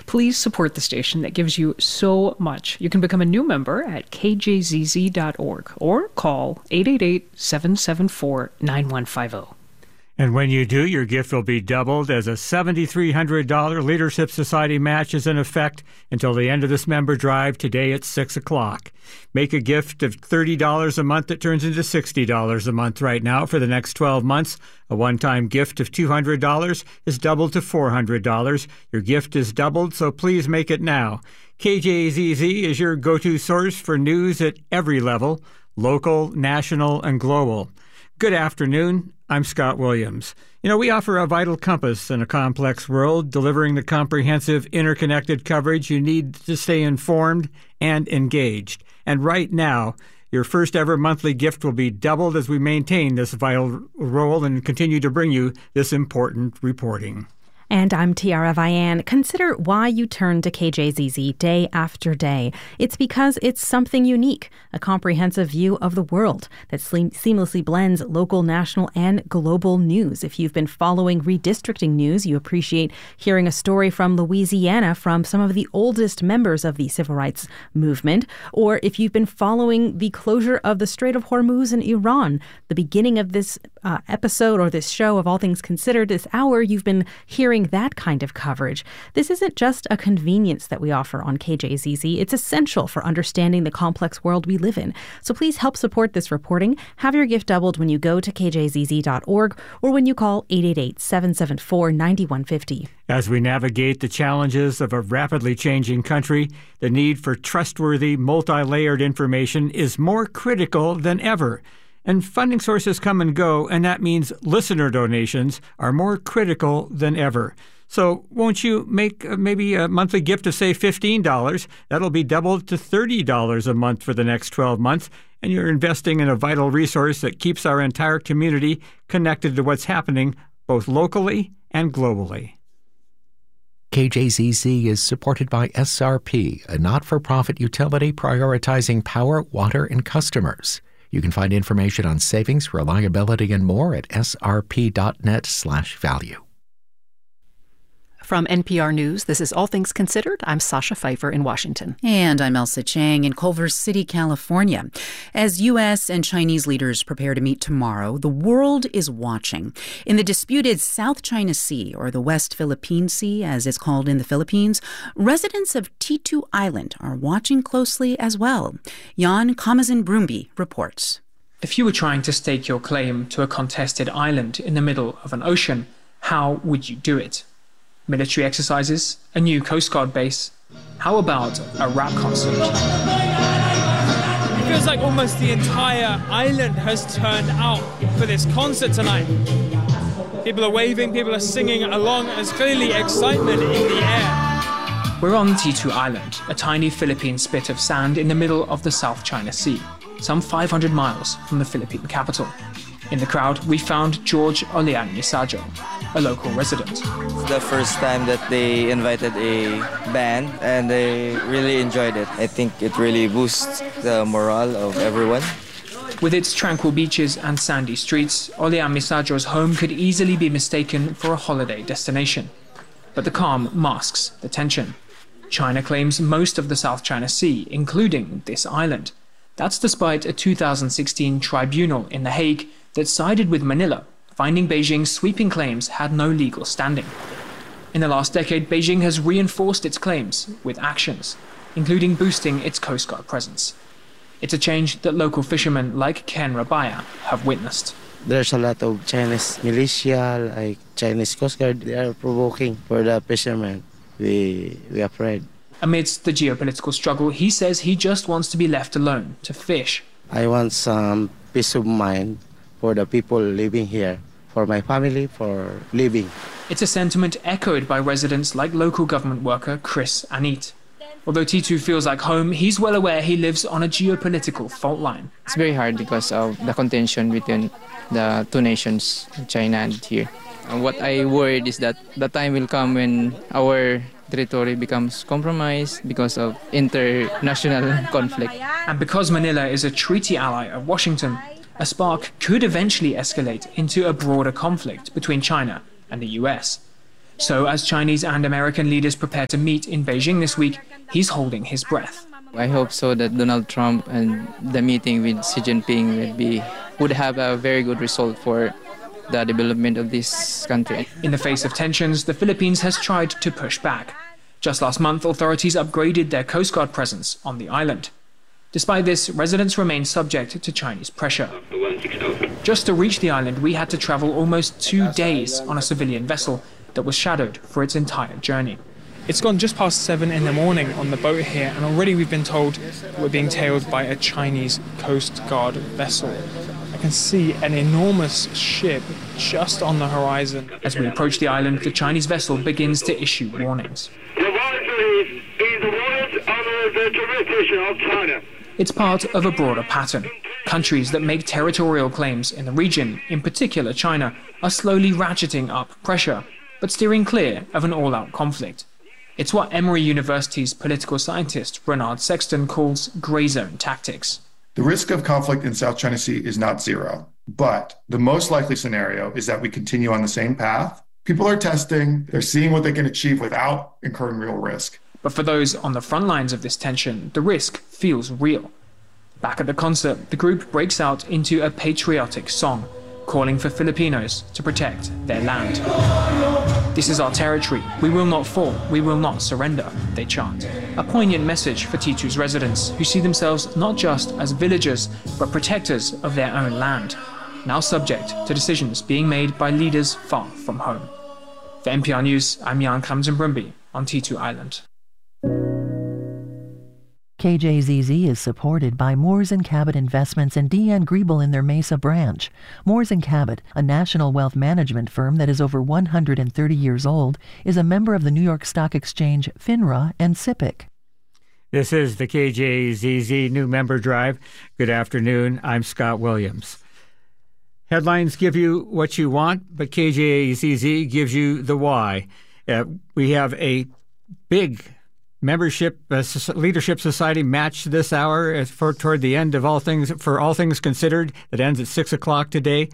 Please support the station that gives you so much. You can become a new member at kjzz.org or call 888-774-9150. And when you do, your gift will be doubled as a $7,300 Leadership Society match is in effect until the end of this member drive today at 6 o'clock. Make a gift of $30 a month that turns into $60 a month right now for the next 12 months. A one-time gift of $200 is doubled to $400. Your gift is doubled, so please make it now. KJZZ is your go-to source for news at every level, local, national, and global. Good afternoon. I'm Scott Williams. We offer a vital compass in a complex world, delivering the comprehensive, interconnected coverage you need to stay informed and engaged. And right now, your first ever monthly gift will be doubled as we maintain this vital role and continue to bring you this important reporting. And I'm Tiara Vian. Consider why you turn to KJZZ day after day. It's because it's something unique, a comprehensive view of the world that seamlessly blends local, national, and global news. If you've been following redistricting news, you appreciate hearing a story from Louisiana from some of the oldest members of the civil rights movement. Or if you've been following the closure of the Strait of Hormuz in Iran, the beginning of this episode or this show of All Things Considered this hour, you've been hearing that kind of coverage. This isn't just a convenience that we offer on KJZZ. It's essential for understanding the complex world we live in. So please help support this reporting. Have your gift doubled when you go to kjzz.org or when you call 888-774-9150. As we navigate the challenges of a rapidly changing country, the need for trustworthy, multi-layered information is more critical than ever. And funding sources come and go, and that means listener donations are more critical than ever. So won't you make maybe a monthly gift of, say, $15? That'll be doubled to $30 a month for the next 12 months, and you're investing in a vital resource that keeps our entire community connected to what's happening both locally and globally. KJZZ is supported by SRP, a not-for-profit utility prioritizing power, water, and customers. You can find information on savings, reliability, and more at srp.net/value. From NPR News, this is All Things Considered. I'm Sasha Pfeiffer in Washington. And I'm Elsa Chang in Culver City, California. As U.S. and Chinese leaders prepare to meet tomorrow, the world is watching. In the disputed South China Sea, or the West Philippine Sea, as it's called in the Philippines, residents of T2 Island are watching closely as well. Jan Kamazin-Brumby reports. If you were trying to stake your claim to a contested island in the middle of an ocean, how would you do it? Military exercises, a new Coast Guard base. How about a rap concert? It feels like almost the entire island has turned out for this concert tonight. People are waving, people are singing along. There's clearly excitement in the air. We're on T2 Island, a tiny Philippine spit of sand in the middle of the South China Sea, some 500 miles from the Philippine capital. In the crowd, we found George Olian Misajo, a local resident. It's the first time that they invited a band, and they really enjoyed it. I think it really boosts the morale of everyone. With its tranquil beaches and sandy streets, Olian Misajo's home could easily be mistaken for a holiday destination. But the calm masks the tension. China claims most of the South China Sea, including this island. That's despite a 2016 tribunal in The Hague that sided with Manila, finding Beijing's sweeping claims had no legal standing. In the last decade, Beijing has reinforced its claims with actions, including boosting its Coast Guard presence. It's a change that local fishermen like Ken Rabaya have witnessed. There's a lot of Chinese militia, like Chinese Coast Guard. They are provoking for the fishermen. We are afraid. Amidst the geopolitical struggle, he says he just wants to be left alone to fish. I want some peace of mind for the people living here, for my family, for living. It's a sentiment echoed by residents like local government worker Chris Anit. Although T2 feels like home, he's well aware he lives on a geopolitical fault line. It's very hard because of the contention between the two nations, China and here. And what I worried is that the time will come when our territory becomes compromised because of international conflict. And because Manila is a treaty ally of Washington, a spark could eventually escalate into a broader conflict between China and the US. So as Chinese and American leaders prepare to meet in Beijing this week, he's holding his breath. I hope so that Donald Trump and the meeting with Xi Jinping would have a very good result for the development of this country. In the face of tensions, the Philippines has tried to push back. Just last month, authorities upgraded their Coast Guard presence on the island. Despite this, residents remain subject to Chinese pressure. Just to reach the island, we had to travel almost 2 days on a civilian vessel that was shadowed for its entire journey. It's gone just past 7 in the morning on the boat here, and already we've been told we're being tailed by a Chinese Coast Guard vessel. I can see an enormous ship just on the horizon. As we approach the island, the Chinese vessel begins to issue warnings. It's part of a broader pattern. Countries that make territorial claims in the region, in particular China, are slowly ratcheting up pressure, but steering clear of an all-out conflict. It's what Emory University's political scientist Bernard Sexton calls grey zone tactics. The risk of conflict in South China Sea is not zero, but the most likely scenario is that we continue on the same path. People are testing, they're seeing what they can achieve without incurring real risk. But for those on the front lines of this tension, the risk feels real. Back at the concert, the group breaks out into a patriotic song, calling for Filipinos to protect their land. "This is our territory. We will not fall. We will not surrender," they chant. A poignant message for T2's residents, who see themselves not just as villagers, but protectors of their own land, now subject to decisions being made by leaders far from home. For NPR News, I'm Jan Kamzen-Brumby on T2 Island. KJZZ is supported by Moores & Cabot Investments and Deanne Griebel in their Mesa branch. Moores & Cabot, a national wealth management firm that is over 130 years old, is a member of the New York Stock Exchange, FINRA, and SIPC. This is the KJZZ New Member Drive. Good afternoon. I'm Scott Williams. Headlines give you what you want, but KJZZ gives you the why. We have a big membership leadership society match this hour toward the end of All Things Considered that ends at 6 o'clock today.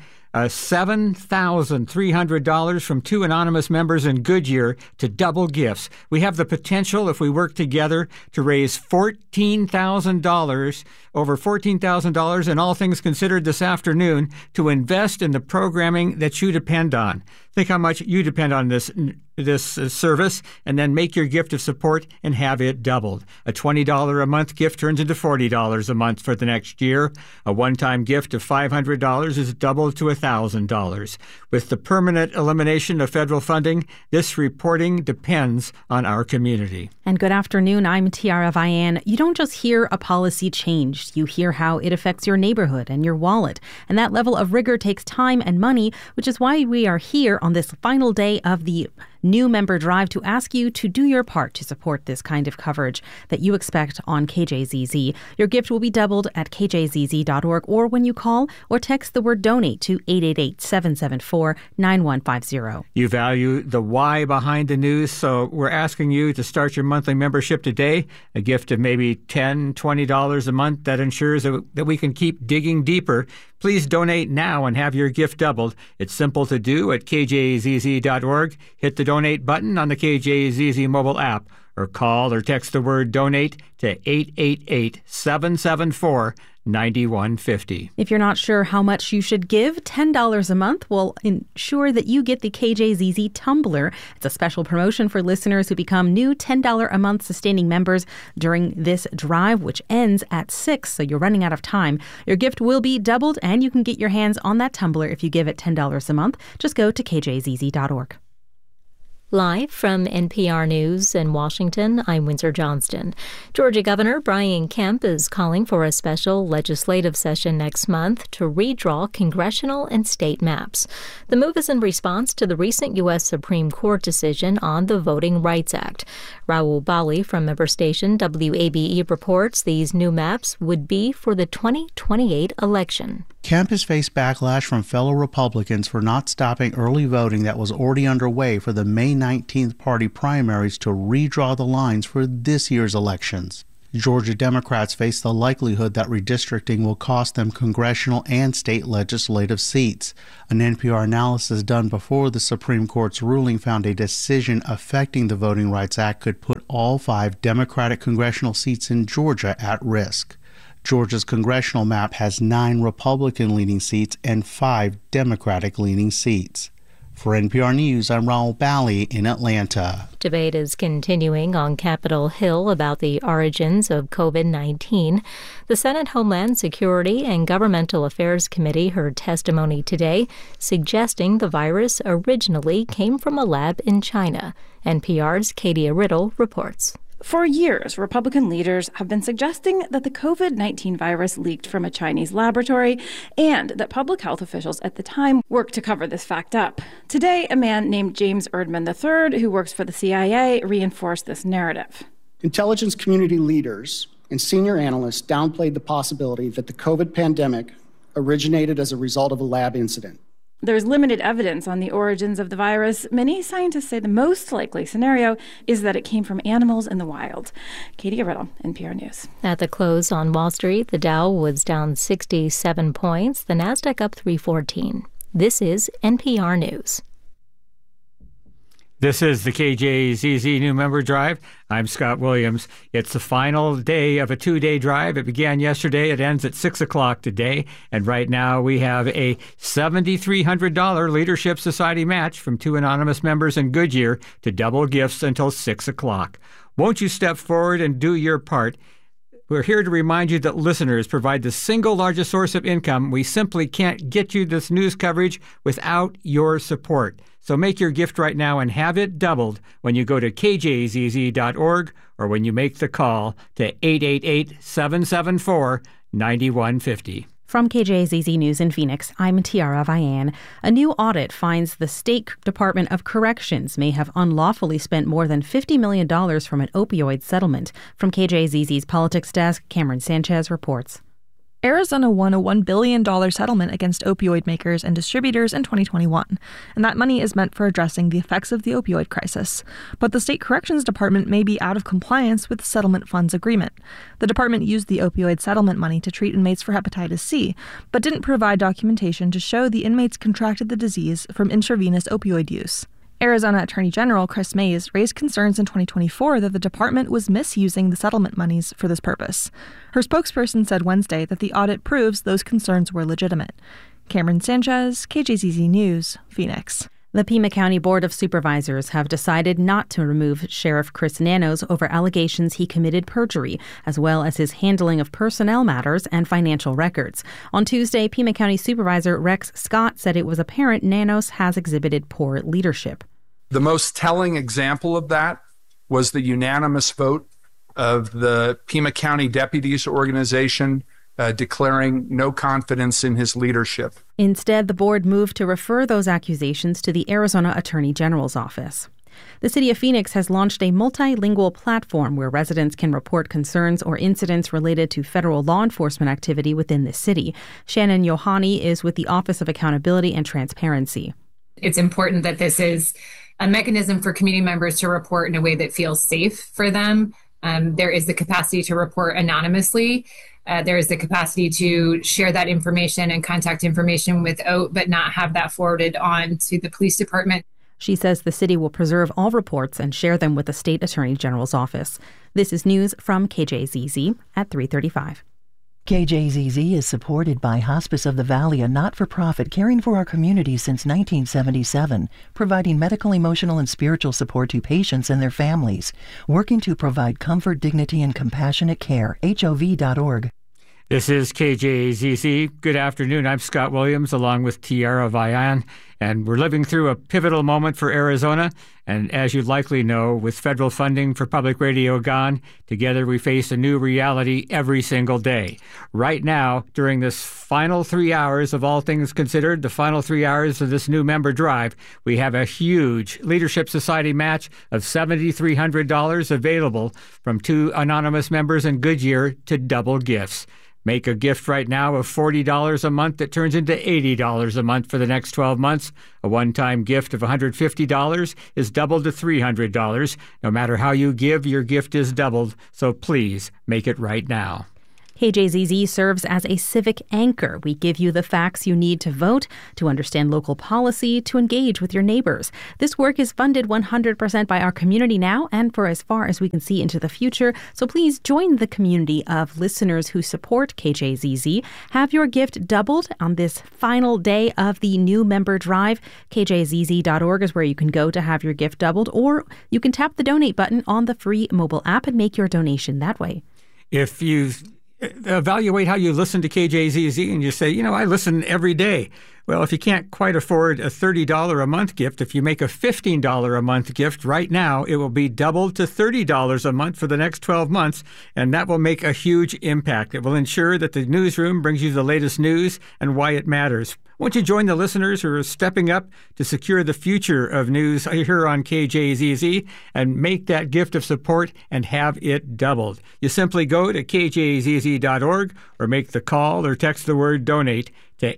$7,300 from 2 anonymous members in Goodyear to double gifts. We have the potential, if we work together, to raise $14,000, over $14,000 in All Things Considered this afternoon to invest in the programming that you depend on. Think how much you depend on this service, and then make your gift of support and have it doubled. A $20 a month gift turns into $40 a month for the next year. A one-time gift of $500 is doubled to $1,000. With the permanent elimination of federal funding, this reporting depends on our community. And good afternoon, I'm Tiara Vian. You don't just hear a policy changed, you hear how it affects your neighborhood and your wallet. And that level of rigor takes time and money, which is why we are here on this final day of the New Member Drive to ask you to do your part to support this kind of coverage that you expect on KJZZ. Your gift will be doubled at kjzz.org or when you call or text the word donate to 888-774-9150. You value the why behind the news, so we're asking you to start your monthly membership today. A gift of maybe $10, $20 a month that ensures that we can keep digging deeper. Please donate now and have your gift doubled. It's simple to do at kjzz.org. Hit the donate button on the KJZZ mobile app or call or text the word donate to 888-774-9150. If you're not sure how much you should give, $10 a month will ensure that you get the KJZZ tumbler. It's a special promotion for listeners who become new $10 a month sustaining members during this drive, which ends at 6, so you're running out of time. Your gift will be doubled, and you can get your hands on that tumbler if you give it $10 a month. Just go to kjzz.org. Live from NPR News in Washington, I'm Windsor Johnston. Georgia Governor Brian Kemp is calling for a special legislative session next month to redraw congressional and state maps. The move is in response to the recent U.S. Supreme Court decision on the Voting Rights Act. Raul Bali from member station WABE reports these new maps would be for the 2028 election. Kemp has faced backlash from fellow Republicans for not stopping early voting that was already underway for the May 19th party primaries to redraw the lines for this year's elections. Georgia Democrats face the likelihood that redistricting will cost them congressional and state legislative seats. An NPR analysis done before the Supreme Court's ruling found a decision affecting the Voting Rights Act could put all 5 Democratic congressional seats in Georgia at risk. Georgia's congressional map has 9 Republican-leaning seats and 5 Democratic-leaning seats. For NPR News, I'm Raul Bally in Atlanta. Debate is continuing on Capitol Hill about the origins of COVID-19. The Senate Homeland Security and Governmental Affairs Committee heard testimony today suggesting the virus originally came from a lab in China. NPR's Katia Riddle reports. For years, Republican leaders have been suggesting that the COVID-19 virus leaked from a Chinese laboratory and that public health officials at the time worked to cover this fact up. Today, a man named James Erdman III, who works for the CIA, reinforced this narrative. Intelligence community leaders and senior analysts downplayed the possibility that the COVID pandemic originated as a result of a lab incident. There's limited evidence on the origins of the virus. Many scientists say the most likely scenario is that it came from animals in the wild. Katie Riddle, NPR News. At the close on Wall Street, the Dow was down 67 points, the Nasdaq up 314. This is NPR News. This is the KJZZ New Member Drive. I'm Scott Williams. It's the final day of a 2-day drive. It began yesterday. It ends at 6 o'clock today. And right now we have a $7,300 Leadership Society match from 2 anonymous members in Goodyear to double gifts until 6 o'clock. Won't you step forward and do your part? We're here to remind you that listeners provide the single largest source of income. We simply can't get you this news coverage without your support. So make your gift right now and have it doubled when you go to kjzz.org or when you make the call to 888-774-9150. From KJZZ News in Phoenix, I'm Tiara Vian. A new audit finds the State Department of Corrections may have unlawfully spent more than $50 million from an opioid settlement. From KJZZ's Politics Desk, Cameron Sanchez reports. Arizona won a $1 billion settlement against opioid makers and distributors in 2021, and that money is meant for addressing the effects of the opioid crisis. But the state corrections department may be out of compliance with the settlement funds agreement. The department used the opioid settlement money to treat inmates for hepatitis C, but didn't provide documentation to show the inmates contracted the disease from intravenous opioid use. Arizona Attorney General Chris Mays raised concerns in 2024 that the department was misusing the settlement monies for this purpose. Her spokesperson said Wednesday that the audit proves those concerns were legitimate. Cameron Sanchez, KJZZ News, Phoenix. The Pima County Board of Supervisors have decided not to remove Sheriff Chris Nanos over allegations he committed perjury, as well as his handling of personnel matters and financial records. On Tuesday, Pima County Supervisor Rex Scott said it was apparent Nanos has exhibited poor leadership. The most telling example of that was the unanimous vote of the Pima County Deputies Organization declaring no confidence in his leadership. Instead, the board moved to refer those accusations to the Arizona Attorney General's office. The city of Phoenix has launched a multilingual platform where residents can report concerns or incidents related to federal law enforcement activity within the city. Shannon Yohani is with the Office of Accountability and Transparency. It's important that this is a mechanism for community members to report in a way that feels safe for them. There is the capacity to report anonymously. There is the capacity to share that information and contact information with OAT, but not have that forwarded on to the police department. She says the city will preserve all reports and share them with the state attorney general's office. This is news from KJZZ at 3:35. KJZZ is supported by Hospice of the Valley, a not-for-profit caring for our community since 1977, providing medical, emotional, and spiritual support to patients and their families, working to provide comfort, dignity, and compassionate care. HOV.org. This is KJZZ. Good afternoon. I'm Scott Williams along with Tiara Vian, and we're living through a pivotal moment for Arizona. And as you likely know, with federal funding for public radio gone, together we face a new reality every single day. Right now, during this final 3 hours of All Things Considered, the final 3 hours of this new member drive, we have a huge Leadership Society match of $7,300 available from 2 anonymous members in Goodyear to double gifts. Make a gift right now of $40 a month that turns into $80 a month for the next 12 months. A one-time gift of $150 is doubled to $300. No matter how you give, your gift is doubled. So please make it right now. KJZZ serves as a civic anchor. We give you the facts you need to vote, to understand local policy, to engage with your neighbors. This work is funded 100% by our community now and for as far as we can see into the future. So please join the community of listeners who support KJZZ. Have your gift doubled on this final day of the new member drive. KJZZ.org is where you can go to have your gift doubled, or you can tap the donate button on the free mobile app and make your donation that way. If you evaluate how you listen to KJZZ and you say, I listen every day. Well, if you can't quite afford a $30 a month gift, if you make a $15 a month gift right now, it will be doubled to $30 a month for the next 12 months, and that will make a huge impact. It will ensure that the newsroom brings you the latest news and why it matters. Won't you join the listeners who are stepping up to secure the future of news here on KJZZ and make that gift of support and have it doubled? You simply go to kjzz.org or make the call or text the word donate to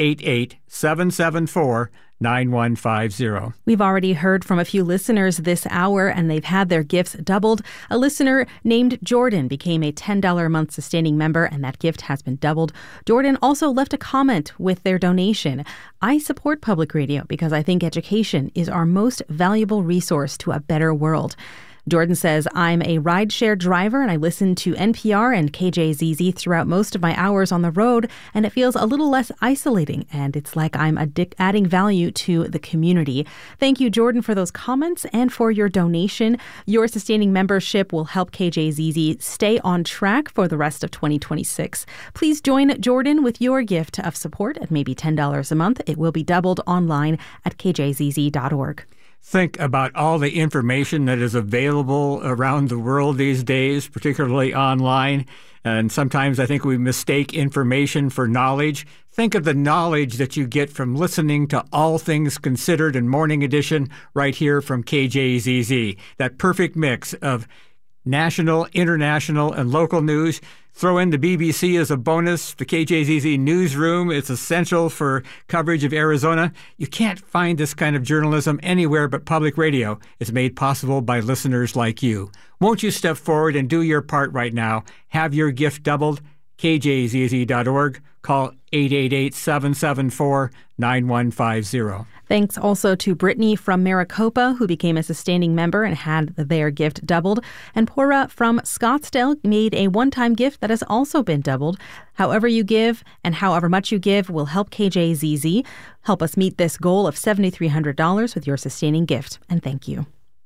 888-774-9150. We've already heard from a few listeners this hour, and they've had their gifts doubled. A listener named Jordan became a $10 a month sustaining member, and that gift has been doubled. Jordan also left a comment with their donation. I support public radio because I think education is our most valuable resource to a better world. Jordan says, I'm a rideshare driver and I listen to NPR and KJZZ throughout most of my hours on the road, and it feels a little less isolating, and it's like I'm adding value to the community. Thank you, Jordan, for those comments and for your donation. Your sustaining membership will help KJZZ stay on track for the rest of 2026. Please join Jordan with your gift of support at maybe $10 a month. It will be doubled online at kjzz.org. Think about all the information that is available around the world these days, particularly online. And sometimes I think we mistake information for knowledge. Think of the knowledge that you get from listening to All Things Considered and Morning Edition right here from KJZZ. That perfect mix of national, international, and local news. Throw in the BBC as a bonus. The KJZZ newsroom is essential for coverage of Arizona. You can't find this kind of journalism anywhere but public radio. It's made possible by listeners like you. Won't you step forward and do your part right now? Have your gift doubled? KJZZ.org. Call 888-774-9150. Thanks also to Brittany from Maricopa, who became a sustaining member and had their gift doubled. And Pora from Scottsdale made a one-time gift that has also been doubled. However you give and however much you give will help KJZZ. Help us meet this goal of $7,300 with your sustaining gift. And thank you.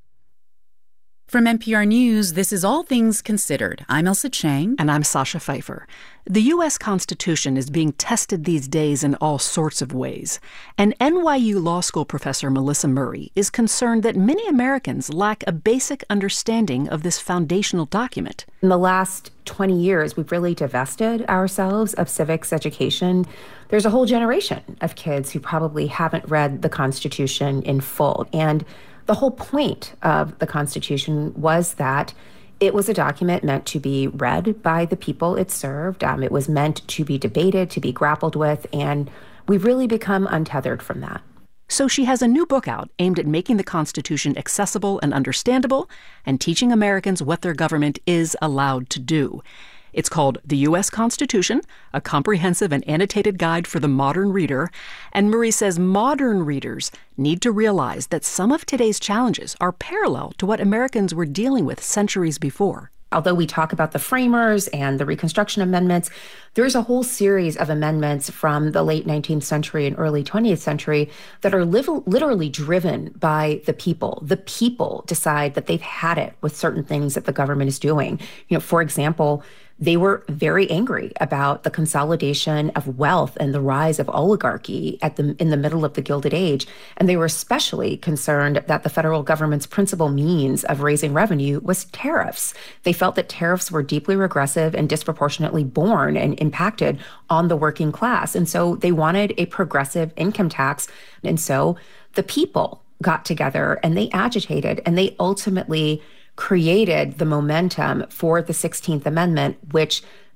From NPR News, this is All Things Considered. I'm Elsa Chang. And I'm Sasha Pfeiffer. The U.S. Constitution is being tested these days in all sorts of ways. And NYU Law School professor Melissa Murray is concerned that many Americans lack a basic understanding of this foundational document. In the last 20 years, we've really divested ourselves of civics education. There's a whole generation of kids who probably haven't read the Constitution in full. And the whole point of the Constitution was that it was a document meant to be read by the people it served. It was meant to be debated, to be grappled with, and we've really become untethered from that. So she has a new book out aimed at making the Constitution accessible and understandable and teaching Americans what their government is allowed to do. It's called The U.S. Constitution, a comprehensive and annotated guide for the modern reader. And Murray says modern readers need to realize that some of today's challenges are parallel to what Americans were dealing with centuries before. Although we talk about the framers and the Reconstruction Amendments, there's a whole series of amendments from the late 19th century and early 20th century that are literally driven by the people. The people decide that they've had it with certain things that the government is doing. For example, they were very angry about the consolidation of wealth and the rise of oligarchy in the middle of the Gilded Age. And they were especially concerned that the federal government's principal means of raising revenue was tariffs. They felt that tariffs were deeply regressive and disproportionately borne and impacted on the working class. And so they wanted a progressive income tax. And so the people got together and they agitated and they ultimately created the momentum for the 16th Amendment, which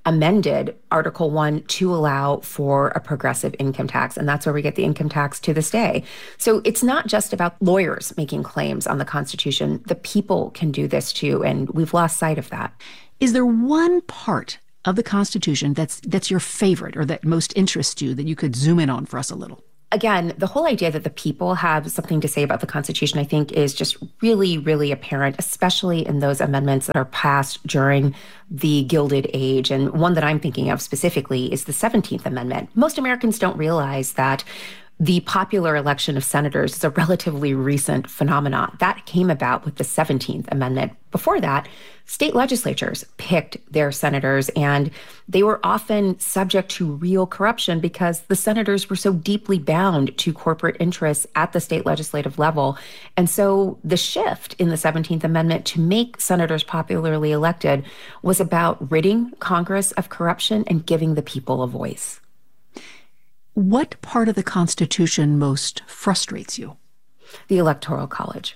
amended Article 1 to allow for a progressive income tax. And that's where we get the income tax to this day. So it's not just about lawyers making claims on the Constitution. The people can do this too, and we've lost sight of that. Is there one part of the Constitution that's your favorite or that most interests you that you could zoom in on for us a little? Again, the whole idea that the people have something to say about the Constitution, I think, is just really, really apparent, especially in those amendments that are passed during the Gilded Age. And one that I'm thinking of specifically is the 17th Amendment. Most Americans don't realize that the popular election of senators is a relatively recent phenomenon. That came about with the 17th Amendment. Before that, state legislatures picked their senators, and they were often subject to real corruption because the senators were so deeply bound to corporate interests at the state legislative level. And so the shift in the 17th Amendment to make senators popularly elected was about ridding Congress of corruption and giving the people a voice. What part of the Constitution most frustrates you? The Electoral College.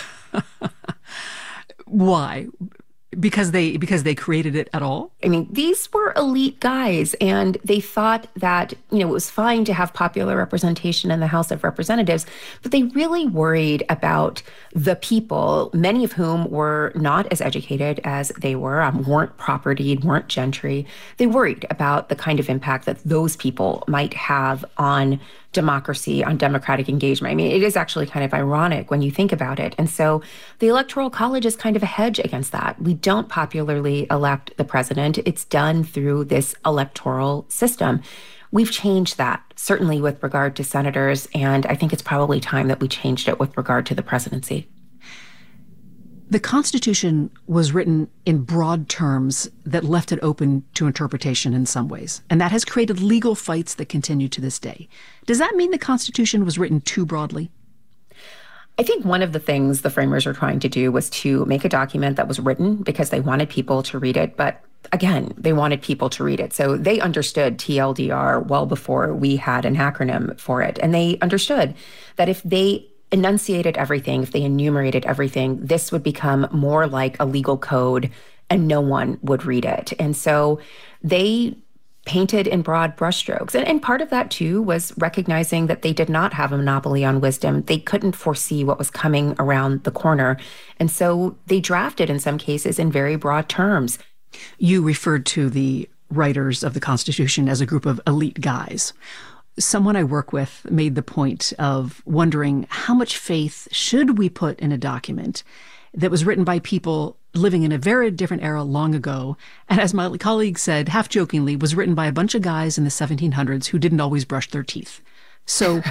Why? Because they created it at all? I mean, these were elite guys, and they thought that, it was fine to have popular representation in the House of Representatives, but they really worried about the people, many of whom were not as educated as they were, weren't propertied, weren't gentry. They worried about the kind of impact that those people might have on democracy, on democratic engagement. I mean, it is actually kind of ironic when you think about it. And so the Electoral College is kind of a hedge against that. We don't popularly elect the president. It's done through this electoral system. We've changed that, certainly with regard to senators, and I think it's probably time that we changed it with regard to the presidency. The Constitution was written in broad terms that left it open to interpretation in some ways, and that has created legal fights that continue to this day. Does that mean the Constitution was written too broadly? I think one of the things the framers were trying to do was to make a document that was written because they wanted people to read it, but again, they wanted people to read it. So they understood TLDR well before we had an acronym for it, and they understood that if they enunciated everything, if they enumerated everything, this would become more like a legal code and no one would read it. And so they painted in broad brushstrokes. And part of that, too, was recognizing that they did not have a monopoly on wisdom. They couldn't foresee what was coming around the corner. And so they drafted, in some cases, in very broad terms. You referred to the writers of the Constitution as a group of elite guys. Someone I work with made the point of wondering how much faith should we put in a document that was written by people living in a very different era long ago, and as my colleague said, half jokingly, was written by a bunch of guys in the 1700s who didn't always brush their teeth. So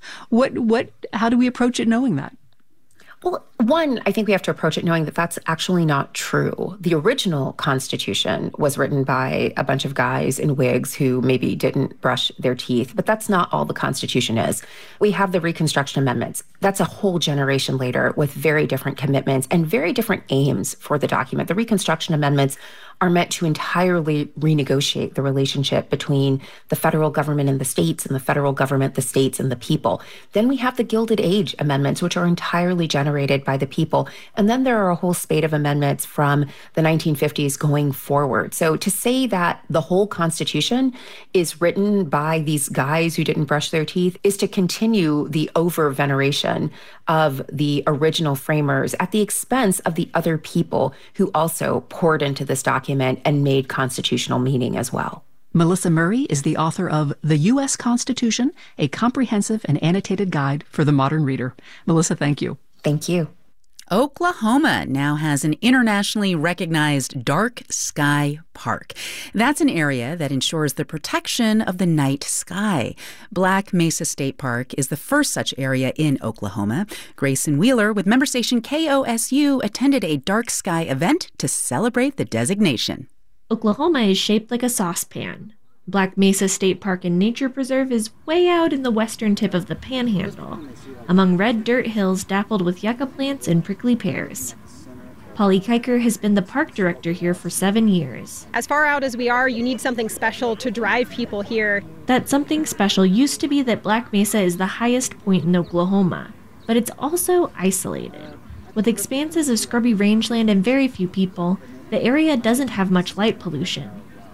how do we approach it knowing that? Well, one, I think we have to approach it knowing that that's actually not true. The original Constitution was written by a bunch of guys in wigs who maybe didn't brush their teeth, but that's not all the Constitution is. We have the Reconstruction Amendments. That's a whole generation later with very different commitments and very different aims for the document. The Reconstruction Amendments are meant to entirely renegotiate the relationship between the federal government and the states, and the federal government, the states, and the people. Then we have the Gilded Age amendments, which are entirely generated by the people. And then there are a whole spate of amendments from the 1950s going forward. So to say that the whole Constitution is written by these guys who didn't brush their teeth is to continue the over-veneration of the original framers at the expense of the other people who also poured into this document and made constitutional meaning as well. Melissa Murray is the author of The U.S. Constitution, a comprehensive and annotated guide for the modern reader. Melissa, thank you. Thank you. Oklahoma now has an internationally recognized dark sky park. That's an area that ensures the protection of the night sky. Black Mesa State Park is the first such area in Oklahoma. Grayson Wheeler with member station KOSU attended a dark sky event to celebrate the designation. Oklahoma is shaped like a saucepan. Black Mesa State Park and Nature Preserve is way out in the western tip of the Panhandle, among red dirt hills dappled with yucca plants and prickly pears. Polly Kiker has been the park director here for 7 years. As far out as we are, you need something special to drive people here. That something special used to be that Black Mesa is the highest point in Oklahoma, but it's also isolated. With expanses of scrubby rangeland and very few people, the area doesn't have much light pollution.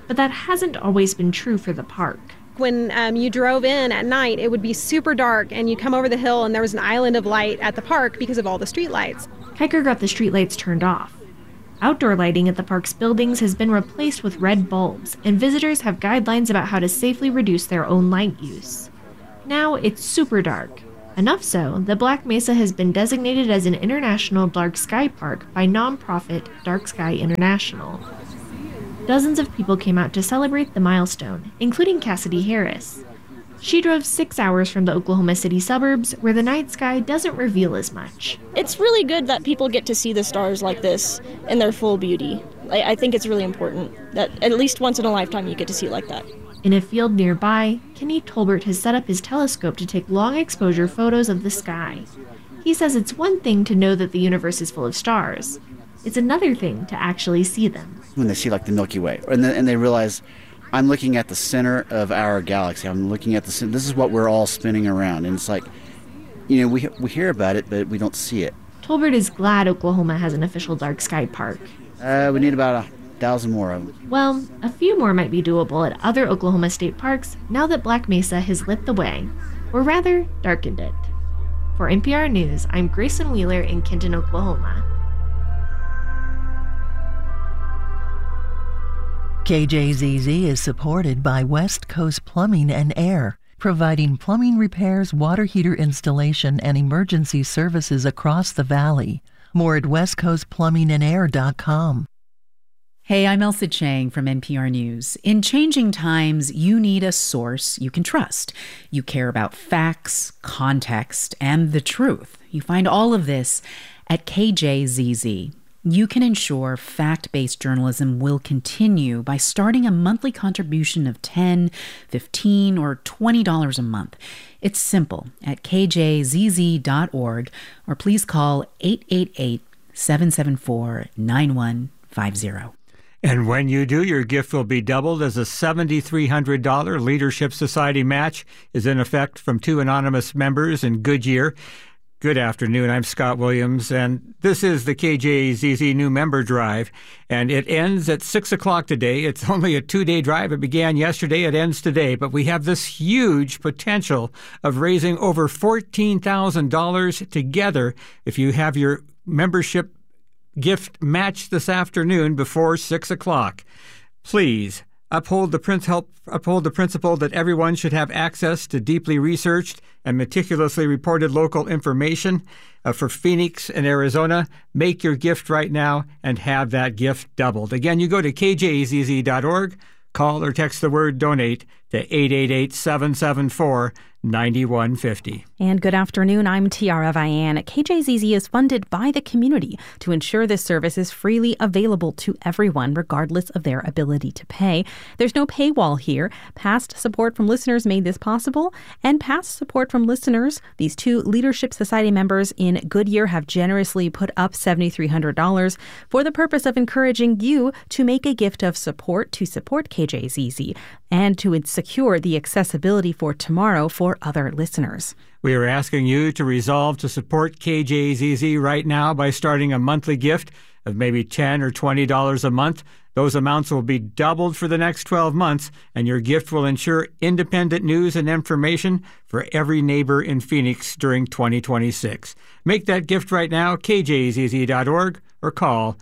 But that hasn't always been true for the park. When you drove in at night, it would be super dark, and you come over the hill and there was an island of light at the park because of all the streetlights. Kiker got the streetlights turned off. Outdoor lighting at the park's buildings has been replaced with red bulbs, and visitors have guidelines about how to safely reduce their own light use. Now it's super dark. Enough so that Black Mesa has been designated as an international dark sky park by nonprofit Dark Sky International. Dozens of people came out to celebrate the milestone, including Cassidy Harris. She drove 6 hours from the Oklahoma City suburbs, where the night sky doesn't reveal as much. It's really good that people get to see the stars like this in their full beauty. I think it's really important that at least once in a lifetime you get to see it like that. In a field nearby, Kenny Tolbert has set up his telescope to take long-exposure photos of the sky. He says it's one thing to know that the universe is full of stars. It's another thing to actually see them. When they see like the Milky Way, and they realize, I'm looking at the center of our galaxy. I'm looking at the center. This is what we're all spinning around. And it's like, we hear about it, but we don't see it. Tolbert is glad Oklahoma has an official dark sky park. We need about 1,000 more of them. Well, a few more might be doable at other Oklahoma state parks now that Black Mesa has lit the way, or rather, darkened it. For NPR News, I'm Grayson Wheeler in Kenton, Oklahoma. KJZZ is supported by West Coast Plumbing and Air, providing plumbing repairs, water heater installation, and emergency services across the valley. More at westcoastplumbingandair.com. Hey, I'm Elsa Chang from NPR News. In changing times, you need a source you can trust. You care about facts, context, and the truth. You find all of this at KJZZ. You can ensure fact-based journalism will continue by starting a monthly contribution of $10, $15, or $20 a month. It's simple at kjzz.org, or please call 888-774-9150. And when you do, your gift will be doubled as a $7,300 Leadership Society match is in effect from 2 anonymous members in Goodyear. Good afternoon. I'm Scott Williams, and this is the KJZZ New Member Drive, and it ends at 6 o'clock today. It's only a 2-day drive. It began yesterday. It ends today, but we have this huge potential of raising over $14,000 together if you have your membership gift matched this afternoon before 6 o'clock. Please uphold the principle that everyone should have access to deeply researched and meticulously reported local information for Phoenix and Arizona. Make your gift right now and have that gift doubled. Again, you go to kjzz.org, call or text the word donate to 888-774-9150. And good afternoon, I'm Tiara Vian. KJZZ is funded by the community to ensure this service is freely available to everyone, regardless of their ability to pay. There's no paywall here. Past support from listeners made this possible, and past support from listeners, these 2 Leadership Society members in Goodyear have generously put up $7,300 for the purpose of encouraging you to make a gift of support to support KJZZ and to secure the accessibility for tomorrow for other listeners. We are asking you to resolve to support KJZZ right now by starting a monthly gift of maybe $10 or $20 a month. Those amounts will be doubled for the next 12 months, and your gift will ensure independent news and information for every neighbor in Phoenix during 2026. Make that gift right now, kjzz.org, or call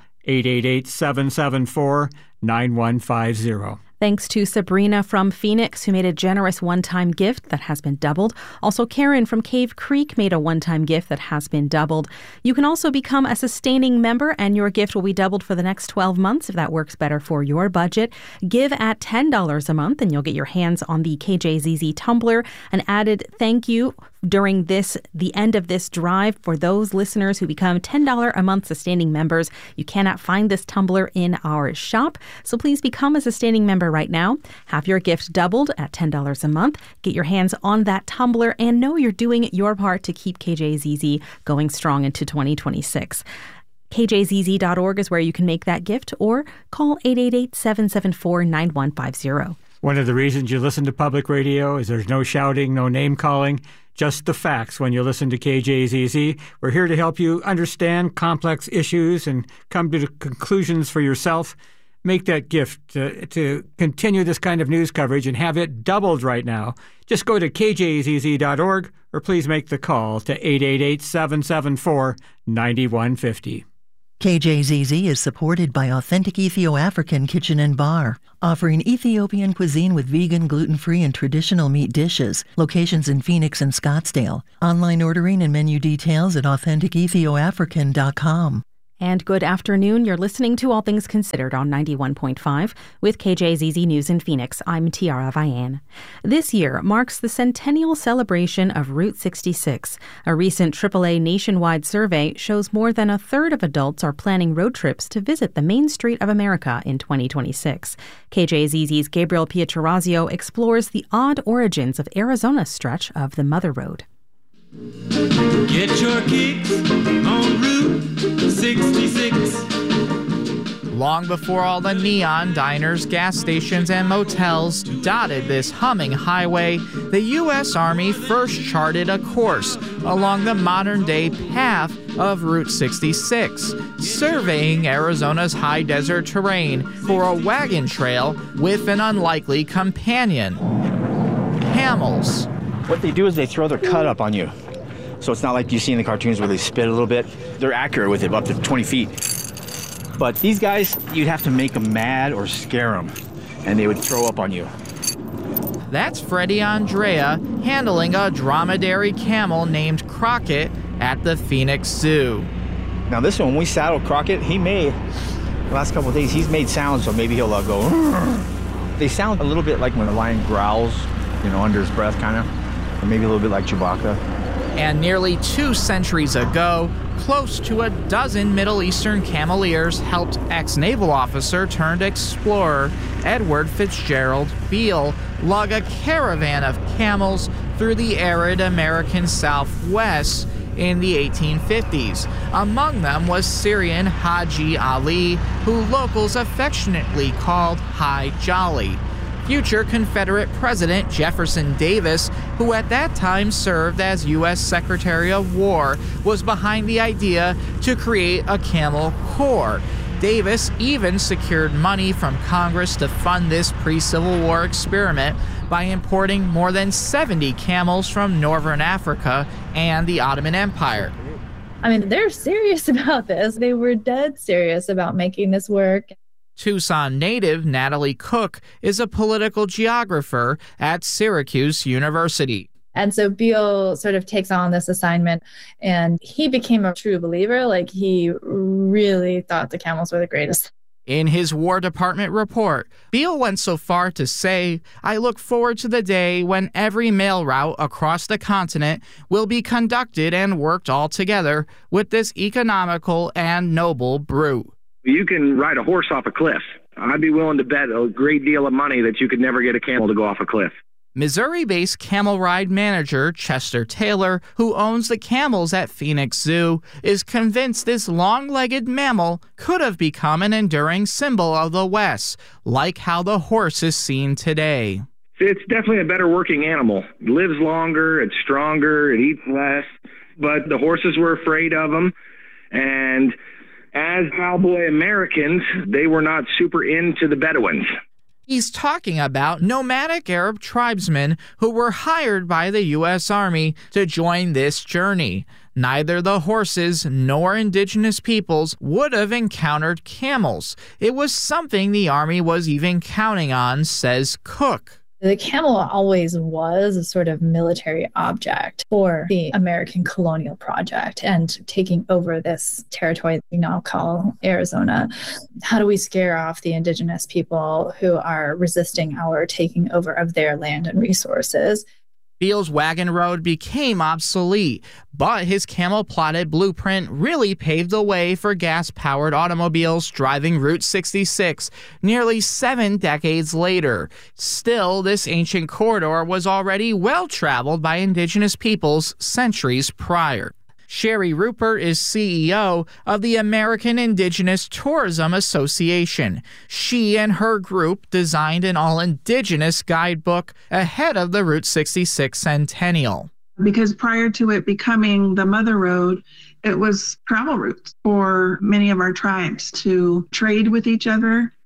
888-774-9150. Thanks to Sabrina from Phoenix, who made a generous one-time gift that has been doubled. Also, Karen from Cave Creek made a one-time gift that has been doubled. You can also become a sustaining member, and your gift will be doubled for the next 12 months if that works better for your budget. Give at $10 a month, and you'll get your hands on the KJZZ tumbler. An added thank you during the end of this drive for those listeners who become $10 a month sustaining members. You cannot find this tumbler in our shop, so please become a sustaining member right now. Have your gift doubled at $10 a month. Get your hands on that tumbler and know you're doing your part to keep KJZZ going strong into 2026. KJZZ.org is where you can make that gift, or call 888-774-9150. One of the reasons you listen to public radio is there's no shouting, no name calling, just the facts when you listen to KJZZ. We're here to help you understand complex issues and come to conclusions for yourself. make that gift to continue this kind of news coverage and have it doubled right now. Just go to kjzz.org or please make the call to 888-774-9150. KJZZ is supported by Authentic Ethio-African Kitchen and Bar, offering Ethiopian cuisine with vegan, gluten-free, and traditional meat dishes. Locations in Phoenix and Scottsdale. Online ordering and menu details at AuthenticEthioAfrican.com. And good afternoon. You're listening to All Things Considered on 91.5 with KJZZ News in Phoenix. I'm Tiara Vian. This year marks the centennial celebration of Route 66. A recent AAA nationwide survey shows more than a third of adults are planning road trips to visit the Main Street of America in 2026. KJZZ's Gabriel Pietrorazio explores the odd origins of Arizona's stretch of the Mother Road. Get your kicks on Route 66. Long before all the neon diners, gas stations, and motels dotted this humming highway, the U.S. Army first charted a course along the modern-day path of Route 66, surveying Arizona's high desert terrain for a wagon trail with an unlikely companion: camels. What they do is they throw their cut up on you. So it's not like you see in the cartoons where they spit a little bit. They're accurate with it, up to 20 feet. But these guys, you'd have to make them mad or scare them, and they would throw up on you. That's Freddie Andrea handling a dromedary camel named Crockett at the Phoenix Zoo. Now this one, when we saddle Crockett, the last couple of days, he's made sounds, so maybe he'll go. They sound a little bit like when a lion growls, under his breath, kind of. Or maybe a little bit like Chewbacca. And nearly 2 centuries ago, close to a dozen Middle Eastern cameleers helped ex-naval officer turned explorer Edward Fitzgerald Beale lug a caravan of camels through the arid American Southwest in the 1850s. Among them was Syrian Haji Ali, who locals affectionately called Hi Jolly. Future Confederate President Jefferson Davis, who at that time served as U.S. Secretary of War, was behind the idea to create a camel corps. Davis even secured money from Congress to fund this pre-Civil War experiment by importing more than 70 camels from Northern Africa and the Ottoman Empire. They're serious about this. They were dead serious about making this work. Tucson native Natalie Cook is a political geographer at Syracuse University. And so Beale sort of takes on this assignment, and he became a true believer. He really thought the camels were the greatest. In his War Department report, Beale went so far to say, "I look forward to the day when every mail route across the continent will be conducted and worked all together with this economical and noble brute." You can ride a horse off a cliff. I'd be willing to bet a great deal of money that you could never get a camel to go off a cliff. Missouri-based camel ride manager Chester Taylor, who owns the camels at Phoenix Zoo, is convinced this long-legged mammal could have become an enduring symbol of the West, like how the horse is seen today. It's definitely a better working animal. It lives longer, it's stronger, it eats less, but the horses were afraid of them, and as cowboy Americans, they were not super into the Bedouins. He's talking about nomadic Arab tribesmen who were hired by the U.S. Army to join this journey. Neither the horses nor indigenous peoples would have encountered camels. It was something the Army was even counting on, says Cook. The camel always was a sort of military object for the American colonial project and taking over this territory we now call Arizona. How do we scare off the indigenous people who are resisting our taking over of their land and resources? Beale's wagon road became obsolete, but his camel-plotted blueprint really paved the way for gas-powered automobiles driving Route 66 nearly 7 decades later. Still, this ancient corridor was already well-traveled by indigenous peoples centuries prior. Sherry Rupert is CEO of the American Indigenous Tourism Association. She and her group designed an all-indigenous guidebook ahead of the Route 66 centennial. Because prior to it becoming the Mother Road, it was travel routes for many of our tribes to trade with each other,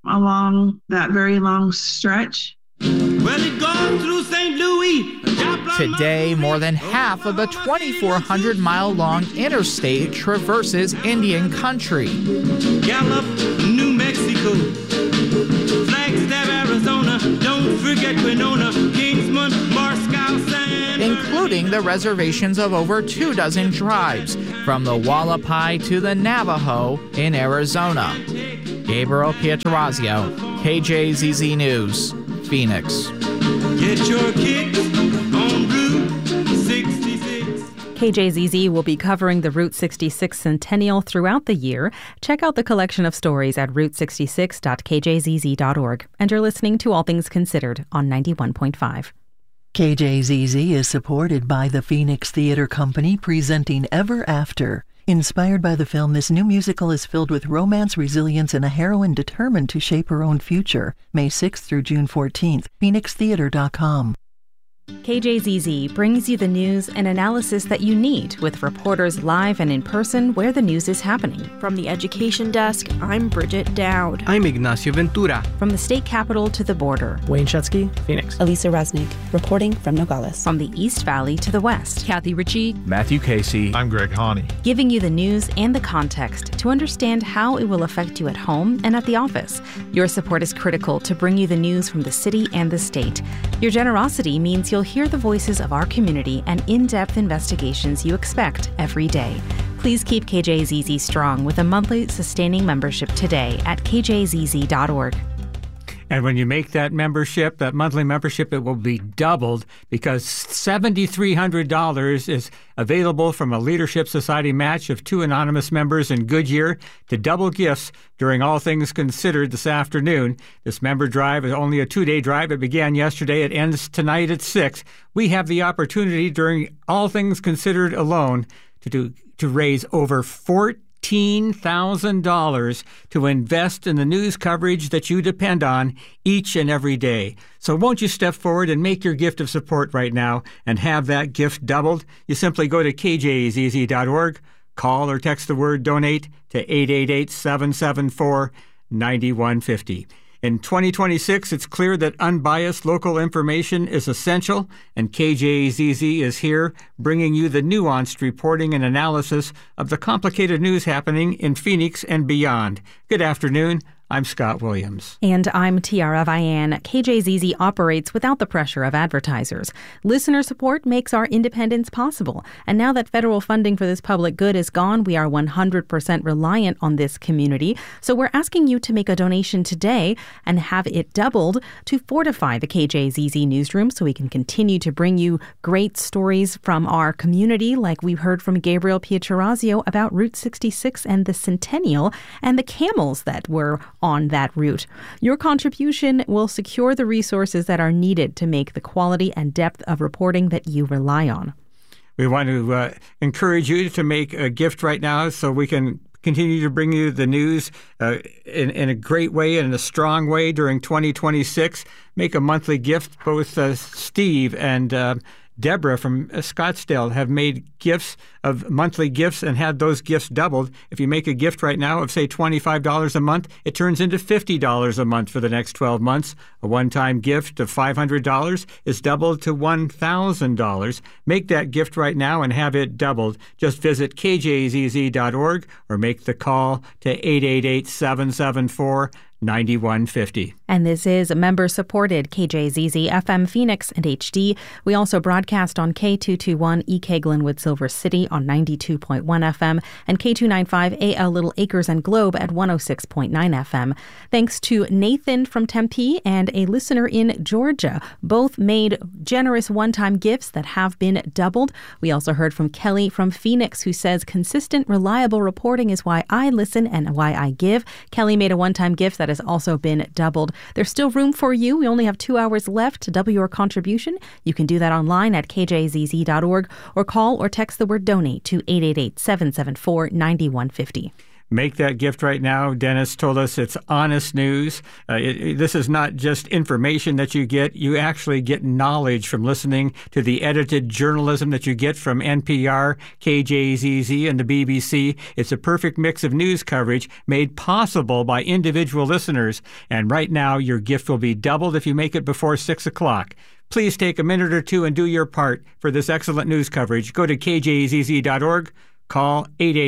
along that very long stretch. Well, it goes through St. Louis. Today, more than half of the 2,400-mile-long interstate traverses Indian country. Gallup, New Mexico. Flagstaff, Arizona. Don't forget Winona, Kingsman, Moscow, San including the reservations of over 24 tribes, from the Hualapai to the Navajo in Arizona. Gabriel Pietrorazio, KJZZ News, Phoenix. Get your kicks on Route 66. KJZZ will be covering the Route 66 Centennial throughout the year. Check out the collection of stories at route66.kjzz.org. And you're listening to All Things Considered on 91.5. KJZZ is supported by the Phoenix Theater Company, presenting Ever After. Inspired by the film, this new musical is filled with romance, resilience, and a heroine determined to shape her own future. May 6th through June 14th. PhoenixTheater.com. KJZZ brings you the news and analysis that you need, with reporters live and in person where the news is happening. From the education desk, I'm Bridget Dowd. I'm Ignacio Ventura. From the state capitol to the border. Wayne Shutsky, Phoenix. Elisa Resnick, reporting from Nogales. From the East Valley to the West. Kathy Ritchie. Matthew Casey. I'm Greg Haney. Giving you the news and the context to understand how it will affect you at home and at the office. Your support is critical to bring you the news from the city and the state. Your generosity means you'll hear the voices of our community and in-depth investigations you expect every day. Please keep KJZZ strong with a monthly sustaining membership today at kjzz.org. And when you make that membership, that monthly membership, it will be doubled, because $7,300 is available from a Leadership Society match of 2 anonymous members in Goodyear to double gifts during All Things Considered this afternoon. This member drive is only a 2-day drive. It began yesterday. It ends tonight at 6. We have the opportunity during All Things Considered alone to raise over $14,000 to invest in the news coverage that you depend on each and every day. So won't you step forward and make your gift of support right now and have that gift doubled? You simply go to kjzz.org, call or text the word donate to 888-774-9150. In 2026, it's clear that unbiased local information is essential, and KJZZ is here bringing you the nuanced reporting and analysis of the complicated news happening in Phoenix and beyond. Good afternoon. I'm Scott Williams. And I'm Tiara Vian. KJZZ operates without the pressure of advertisers. Listener support makes our independence possible. And now that federal funding for this public good is gone, we are 100% reliant on this community. So we're asking you to make a donation today and have it doubled to fortify the KJZZ newsroom so we can continue to bring you great stories from our community, like we heard from Gabriel Pietrorazio about Route 66 and the Centennial and the camels that were on that route. Your contribution will secure the resources that are needed to make the quality and depth of reporting that you rely on. We want to encourage you to make a gift right now so we can continue to bring you the news in a great way and in a strong way during 2026. Make a monthly gift. Both Steve and Deborah from Scottsdale have made gifts of monthly gifts and had those gifts doubled. If you make a gift right now of, say, $25 a month, it turns into $50 a month for the next 12 months. A one-time gift of $500 is doubled to $1,000. Make that gift right now and have it doubled. Just visit kjzz.org or make the call to 888-774-9150. And this is member-supported KJZZ FM Phoenix and HD. We also broadcast on K221 EK Glenwood Silver City on 92.1 FM and K295 AL Little Acres and Globe at 106.9 FM. Thanks to Nathan from Tempe and a listener in Georgia. Both made generous one-time gifts that have been doubled. We also heard from Kelly from Phoenix, who says consistent, reliable reporting is why I listen and why I give. Kelly made a one-time gift that has also been doubled. There's still room for you. We only have 2 hours left to double your contribution. You can do that online at kjzz.org or call or text the word donate to 888-774-9150. Make that gift right now. Dennis told us it's honest news. This is not just information that you get. You actually get knowledge from listening to the edited journalism that you get from NPR, KJZZ, and the BBC. It's a perfect mix of news coverage made possible by individual listeners. And right now, your gift will be doubled if you make it before 6 o'clock. Please take a minute or two and do your part for this excellent news coverage. Go to kjzz.org. Call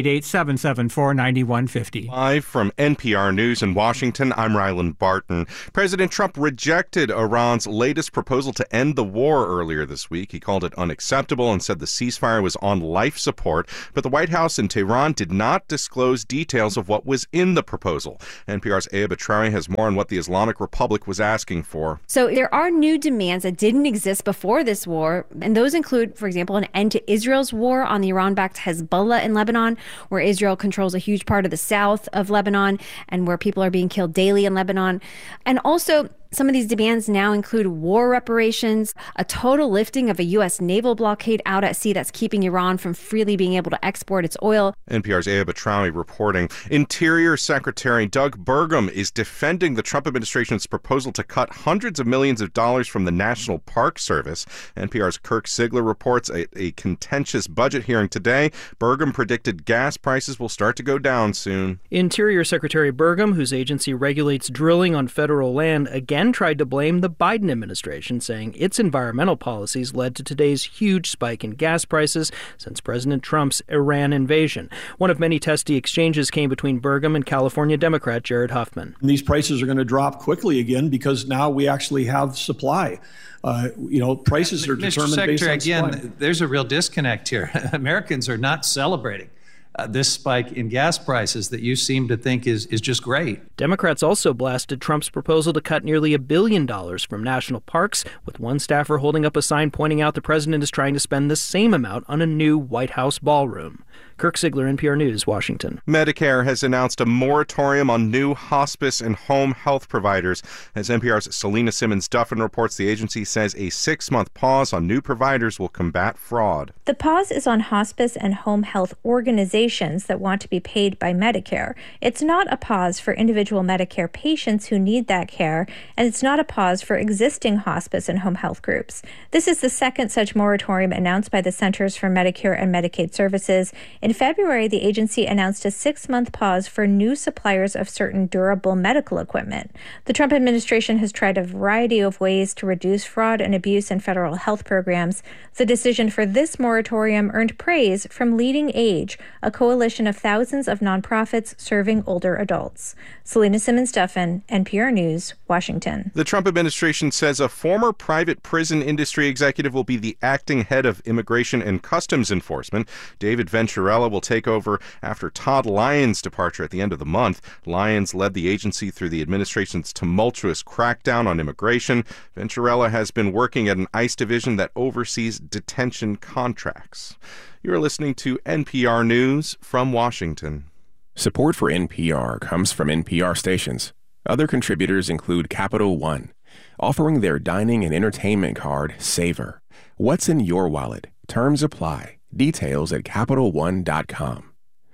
888-774-9150. Live from NPR News in Washington, I'm Ryland Barton. President Trump rejected Iran's latest proposal to end the war earlier this week. He called it unacceptable and said the ceasefire was on life support. But the White House in Tehran did not disclose details of what was in the proposal. NPR's Aya Batrawi has more on what the Islamic Republic was asking for. So there are new demands that didn't exist before this war, and those include, for example, an end to Israel's war on the Iran-backed Hezbollah in Lebanon, where Israel controls a huge part of the south of Lebanon and where people are being killed daily in Lebanon. And also, some of these demands now include war reparations, a total lifting of a U.S. naval blockade out at sea that's keeping Iran from freely being able to export its oil. NPR's Aya Batrawi reporting. Interior Secretary Doug Burgum is defending the Trump administration's proposal to cut hundreds of millions of dollars from the National Park Service. NPR's Kirk Sigler reports a contentious budget hearing today. Burgum predicted gas prices will start to go down soon. Interior Secretary Burgum, whose agency regulates drilling on federal land, again tried to blame the Biden administration, saying its environmental policies led to today's huge spike in gas prices since President Trump's Iran invasion. One of many testy exchanges came between Burgum and California Democrat Jared Huffman. These prices are going to drop quickly again because now we actually have supply. Prices are determined based on supply. Again, there's a real disconnect here. Americans are not celebrating this spike in gas prices that you seem to think is just great. Democrats also blasted Trump's proposal to cut nearly $1 billion from national parks, with one staffer holding up a sign pointing out the president is trying to spend the same amount on a new White House ballroom. Kirk Sigler, NPR News, Washington. Medicare has announced a moratorium on new hospice and home health providers. As NPR's Selena Simmons-Duffin reports, the agency says a 6-month pause on new providers will combat fraud. The pause is on hospice and home health organizations that want to be paid by Medicare. It's not a pause for individual Medicare patients who need that care, and it's not a pause for existing hospice and home health groups. This is the second such moratorium announced by the Centers for Medicare and Medicaid Services. In February, the agency announced a 6-month pause for new suppliers of certain durable medical equipment. The Trump administration has tried a variety of ways to reduce fraud and abuse in federal health programs. The decision for this moratorium earned praise from Leading Age, a coalition of thousands of nonprofits serving older adults. Selena Simmons-Duffin, NPR News, Washington. The Trump administration says a former private prison industry executive will be the acting head of Immigration and Customs Enforcement. David Venturella will take over after Todd Lyons' departure at the end of the month. Lyons led the agency through the administration's tumultuous crackdown on immigration. Venturella has been working at an ICE division that oversees detention contracts. You're listening to NPR News from Washington. Support for NPR comes from NPR stations. Other contributors include Capital One, offering their dining and entertainment card, Savor. What's in your wallet? Terms apply. Details at CapitalOne.com.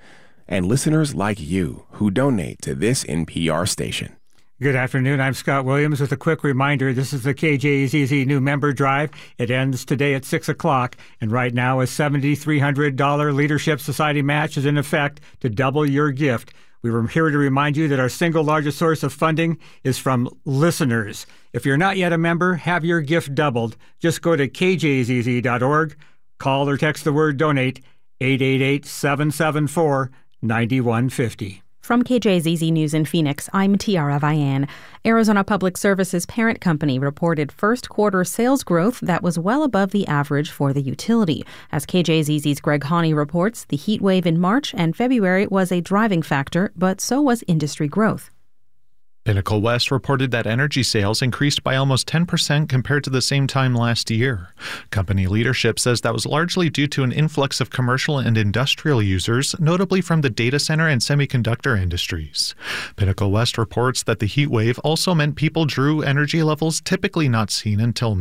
And listeners like you who donate to this NPR station. Good afternoon. I'm Scott Williams with a quick reminder. This is the KJZZ new member drive. It ends today at 6 o'clock. And right now, a $7,300 Leadership Society match is in effect to double your gift. We were here to remind you that our single largest source of funding is from listeners. If you're not yet a member, have your gift doubled. Just go to kjzz.org. Call or text the word donate, 888-774-9150. From KJZZ News in Phoenix, I'm Tiara Vian. Arizona Public Service's parent company reported first quarter sales growth that was well above the average for the utility. As KJZZ's Greg Haney reports, the heat wave in March and February was a driving factor, but so was industry growth. Pinnacle West reported that energy sales increased by almost 10% compared to the same time last year. Company leadership says that was largely due to an influx of commercial and industrial users, notably from the data center and semiconductor industries. Pinnacle West reports that the heat wave also meant people drew energy levels typically not seen until May.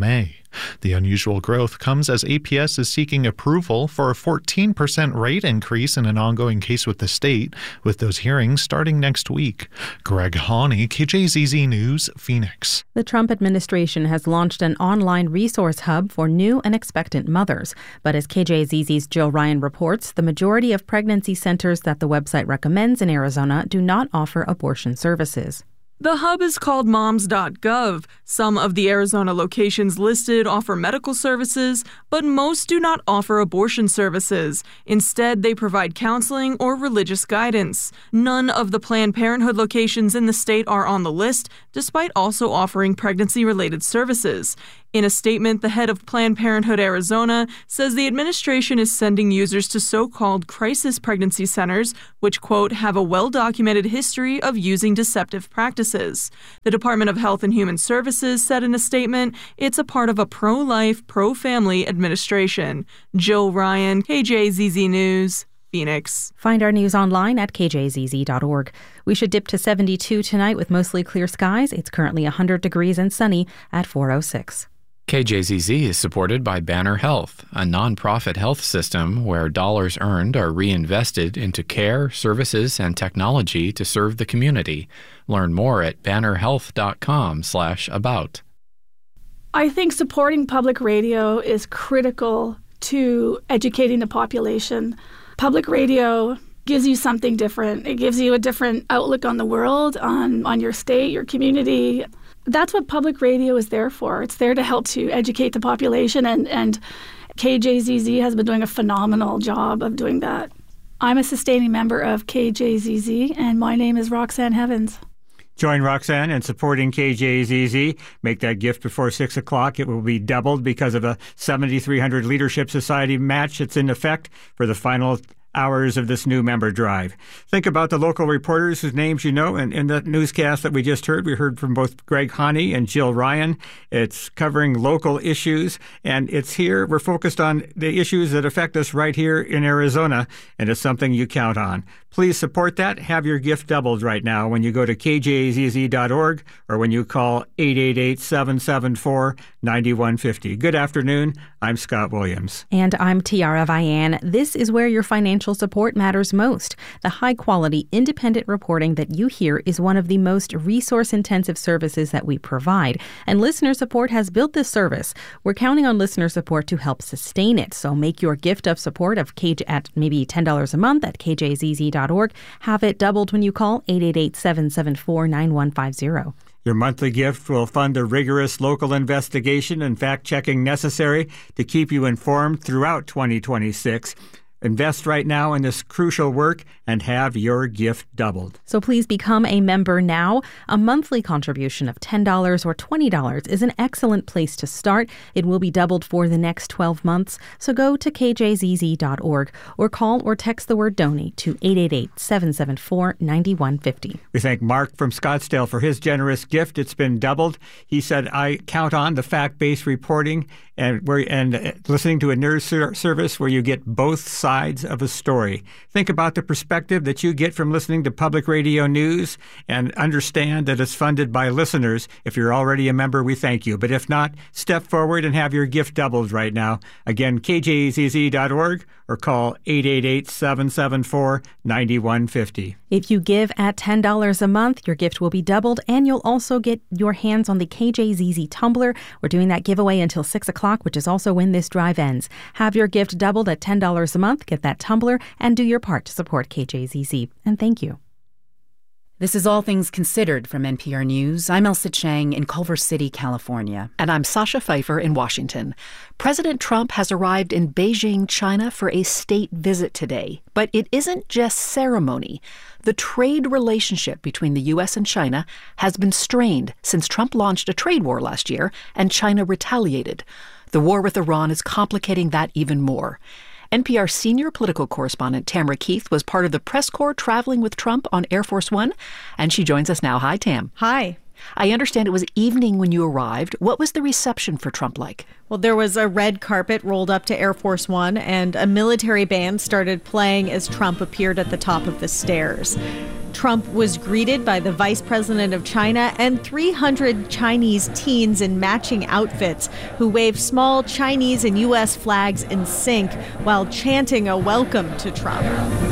The unusual growth comes as APS is seeking approval for a 14% rate increase in an ongoing case with the state, with those hearings starting next week. Greg Hawley, KJZZ News, Phoenix. The Trump administration has launched an online resource hub for new and expectant mothers. But as KJZZ's Jill Ryan reports, the majority of pregnancy centers that the website recommends in Arizona do not offer abortion services. The hub is called moms.gov. Some of the Arizona locations listed offer medical services, but most do not offer abortion services. Instead, they provide counseling or religious guidance. None of the Planned Parenthood locations in the state are on the list, despite also offering pregnancy-related services. In a statement, the head of Planned Parenthood Arizona says the administration is sending users to so-called crisis pregnancy centers, which, quote, have a well-documented history of using deceptive practices. The Department of Health and Human Services said in a statement, it's a part of a pro-life, pro-family administration. Jill Ryan, KJZZ News, Phoenix. Find our news online at kjzz.org. We should dip to 72 tonight with mostly clear skies. It's currently 100 degrees and sunny at 4:06. KJZZ is supported by Banner Health, a nonprofit health system where dollars earned are reinvested into care, services, and technology to serve the community. Learn more at bannerhealth.com/about. I think supporting public radio is critical to educating the population. Public radio gives you something different. It gives you a different outlook on the world, on your state, your community. That's what public radio is there for. It's there to help to educate the population, and KJZZ has been doing a phenomenal job of doing that. I'm a sustaining member of KJZZ, and my name is Roxanne Heavens. Join Roxanne in supporting KJZZ. Make that gift before 6 o'clock. It will be doubled because of a 7,300 Leadership Society match that's in effect for the final hours of this new member drive. Think about the local reporters whose names you know. And in the newscast that we just heard, we heard from both Greg Hawley and Jill Ryan. It's covering local issues, and it's here. We're focused on the issues that affect us right here in Arizona, and it's something you count on. Please support that. Have your gift doubled right now when you go to kjzz.org or when you call 888-774-9150. Good afternoon. I'm Scott Williams. And I'm Tiara Vian. This is where your financial support matters most. The high-quality, independent reporting that you hear is one of the most resource-intensive services that we provide. And listener support has built this service. We're counting on listener support to help sustain it. So make your gift of support of at maybe $10 a month at kjzz.org. Have it doubled when you call 888-774-9150. Your monthly gift will fund a rigorous local investigation and fact-checking necessary to keep you informed throughout 2026. Invest right now in this crucial work and have your gift doubled. So please become a member now. A monthly contribution of $10 or $20 is an excellent place to start. It will be doubled for the next 12 months. So go to kjzz.org or call or text the word donate to 888-774-9150. We thank Mark from Scottsdale for his generous gift. It's been doubled. He said, I count on the fact-based reporting and listening to a news service where you get both sides of a story. Think about the perspective that you get from listening to public radio news and understand that it's funded by listeners. If you're already a member, we thank you. But if not, step forward and have your gift doubled right now. Again, kjzz.org or call 888-774-9150. If you give at $10 a month, your gift will be doubled, and you'll also get your hands on the KJZZ tumbler. We're doing that giveaway until 6 o'clock, which is also when this drive ends. Have your gift doubled at $10 a month, get that tumbler, and do your part to support KJZZ. And thank you. This is All Things Considered from NPR News. I'm Elsa Chang in Culver City, California. And I'm Sasha Pfeiffer in Washington. President Trump has arrived in Beijing, China for a state visit today. But it isn't just ceremony. The trade relationship between the U.S. and China has been strained since Trump launched a trade war last year and China retaliated. The war with Iran is complicating that even more. NPR senior political correspondent Tamara Keith was part of the press corps traveling with Trump on Air Force One, and she joins us now. Hi, Tam. Hi. I understand it was evening when you arrived. What was the reception for Trump like? Well, there was a red carpet rolled up to Air Force One, and a military band started playing as Trump appeared at the top of the stairs. Trump was greeted by the vice president of China and 300 Chinese teens in matching outfits who waved small Chinese and U.S. flags in sync while chanting a welcome to Trump.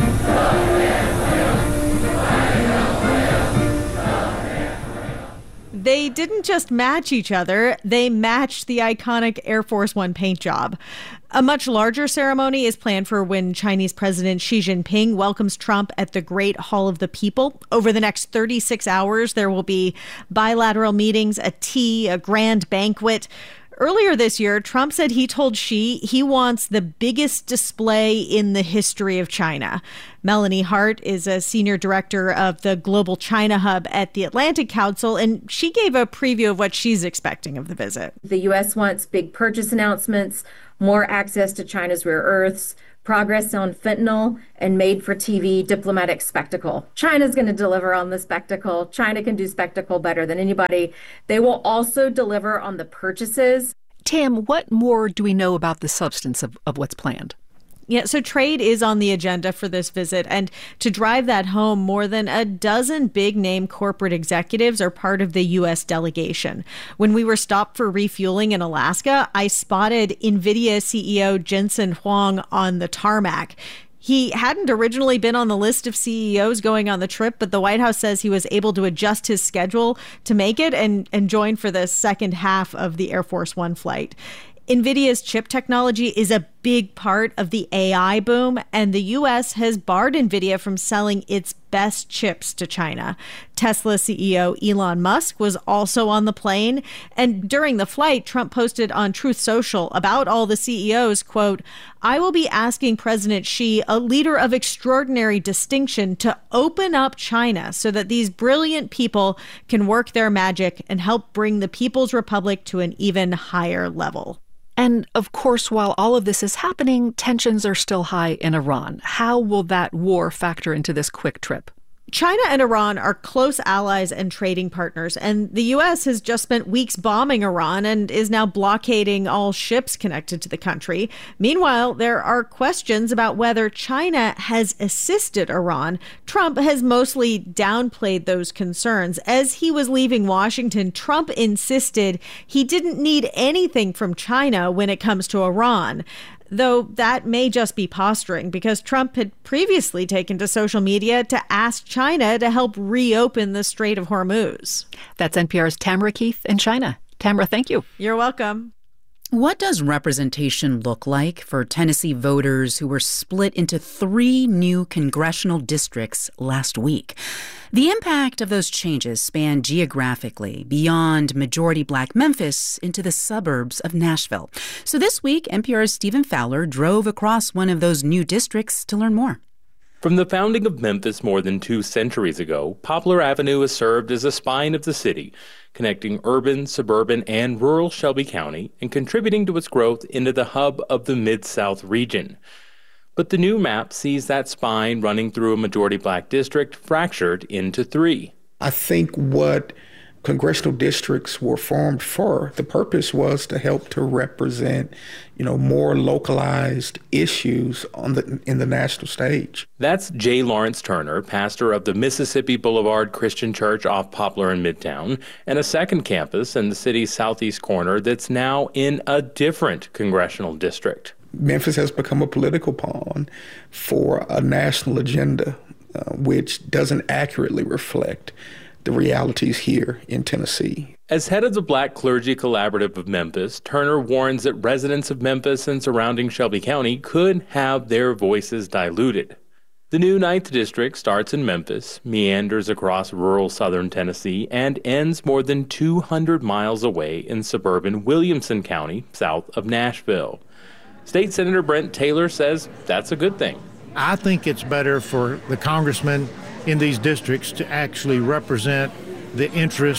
They didn't just match each other, they matched the iconic Air Force One paint job. A much larger ceremony is planned for when Chinese President Xi Jinping welcomes Trump at the Great Hall of the People. Over the next 36 hours, there will be bilateral meetings, a tea, a grand banquet. Earlier this year, Trump said he told Xi he wants the biggest display in the history of China. Melanie Hart is a senior director of the Global China Hub at the Atlantic Council, and she gave a preview of what she's expecting of the visit. The U.S. wants big purchase announcements, more access to China's rare earths, progress on fentanyl, and made-for-TV diplomatic spectacle. China's going to deliver on the spectacle. China can do spectacle better than anybody. They will also deliver on the purchases. Tam, what more do we know about the substance of what's planned? Yeah, so trade is on the agenda for this visit. And to drive that home, more than a dozen big-name corporate executives are part of the U.S. delegation. When we were stopped for refueling in Alaska, I spotted NVIDIA CEO Jensen Huang on the tarmac. He hadn't originally been on the list of CEOs going on the trip, but the White House says he was able to adjust his schedule to make it and join for the second half of the Air Force One flight. NVIDIA's chip technology is a big part of the AI boom, and the U.S. has barred NVIDIA from selling its best chips to China. Tesla CEO Elon Musk was also on the plane, and during the flight, Trump posted on Truth Social about all the CEOs, quote, "I will be asking President Xi, a leader of extraordinary distinction, to open up China so that these brilliant people can work their magic and help bring the People's Republic to an even higher level." And of course, while all of this is happening, tensions are still high in Iran. How will that war factor into this quick trip? China and Iran are close allies and trading partners, and the U.S. has just spent weeks bombing Iran and is now blockading all ships connected to the country. Meanwhile, there are questions about whether China has assisted Iran. Trump has mostly downplayed those concerns. As he was leaving Washington, Trump insisted he didn't need anything from China when it comes to Iran. Though that may just be posturing, because Trump had previously taken to social media to ask China to help reopen the Strait of Hormuz. That's NPR's Tamara Keith in China. Tamara, thank you. You're welcome. What does representation look like for Tennessee voters who were split into 3 new congressional districts last week? The impact of those changes spanned geographically beyond majority Black Memphis into the suburbs of Nashville. So this week, NPR's Stephen Fowler drove across one of those new districts to learn more. From the founding of Memphis more than 2 centuries ago, Poplar Avenue has served as a spine of the city, connecting urban, suburban, and rural Shelby County and contributing to its growth into the hub of the Mid-South region. But the new map sees that spine running through a majority Black district fractured into 3. I think what congressional districts were formed for, the purpose was to help to represent, more localized issues in the national stage. That's J. Lawrence Turner, pastor of the Mississippi Boulevard Christian Church off Poplar in Midtown, and a second campus in the city's southeast corner that's now in a different congressional district. Memphis has become a political pawn for a national agenda, which doesn't accurately reflect the realities here in Tennessee. As head of the Black Clergy Collaborative of Memphis, Turner warns that residents of Memphis and surrounding Shelby County could have their voices diluted. The new 9th District starts in Memphis, meanders across rural southern Tennessee, and ends more than 200 miles away in suburban Williamson County, south of Nashville. State Senator Brent Taylor says that's a good thing. I think it's better for the congressmen in these districts to actually represent the interests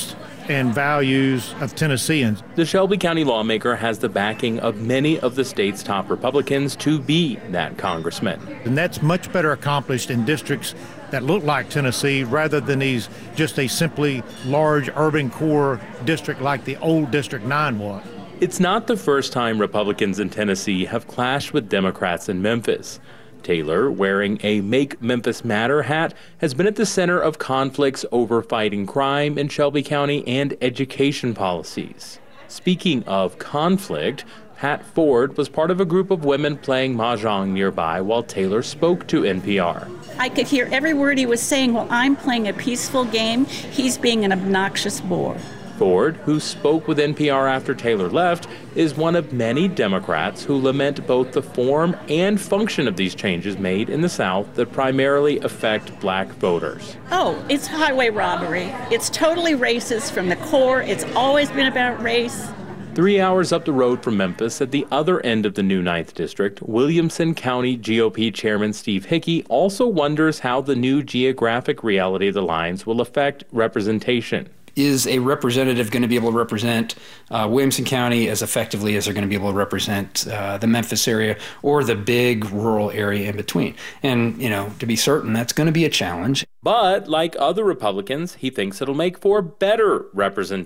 and values of Tennesseans. The Shelby County lawmaker has the backing of many of the state's top Republicans to be that congressman. And that's much better accomplished in districts that look like Tennessee rather than just a simply large urban core district like the old District 9 was. It's not the first time Republicans in Tennessee have clashed with Democrats in Memphis. Taylor, wearing a Make Memphis Matter hat, has been at the center of conflicts over fighting crime in Shelby County and education policies. Speaking of conflict, Pat Ford was part of a group of women playing mahjong nearby while Taylor spoke to NPR. I could hear every word he was saying. Well, I'm playing a peaceful game. He's being an obnoxious bore. Ford, who spoke with NPR after Taylor left, is one of many Democrats who lament both the form and function of these changes made in the South that primarily affect black voters. Oh, it's highway robbery. It's totally racist from the core. It's always been about race. 3 hours up the road from Memphis, at the other end of the new 9th District, Williamson County GOP Chairman Steve Hickey also wonders how the new geographic reality of the lines will affect representation. Is a representative going to be able to represent Williamson County as effectively as they're going to be able to represent the Memphis area or the big rural area in between? And, to be certain, that's going to be a challenge. But like other Republicans, he thinks it'll make for better representation.